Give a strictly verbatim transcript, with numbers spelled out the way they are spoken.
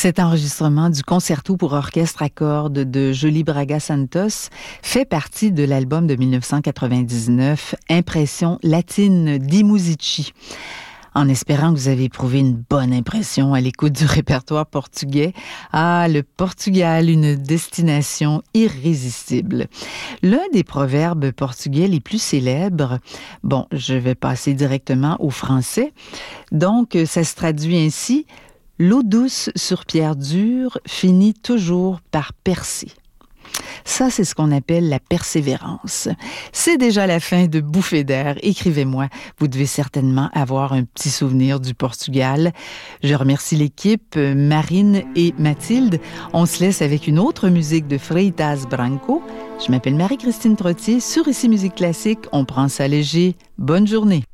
Cet enregistrement du concerto pour orchestre à cordes de Joly Braga Santos fait partie de l'album de dix-neuf cent quatre-vingt-dix-neuf Impression latine di Musici. En espérant que vous avez éprouvé une bonne impression à l'écoute du répertoire portugais. Ah, le Portugal, une destination irrésistible. L'un des proverbes portugais les plus célèbres, bon, je vais passer directement au français, donc ça se traduit ainsi: l'eau douce sur pierre dure finit toujours par percer. Ça, c'est ce qu'on appelle la persévérance. C'est déjà la fin de Bouffées d'air. Écrivez-moi. Vous devez certainement avoir un petit souvenir du Portugal. Je remercie l'équipe, Marine et Mathilde. On se laisse avec une autre musique de Freitas Branco. Je m'appelle Marie-Christine Trottier. Sur Ici Musique Classique, on prend ça léger. Bonne journée.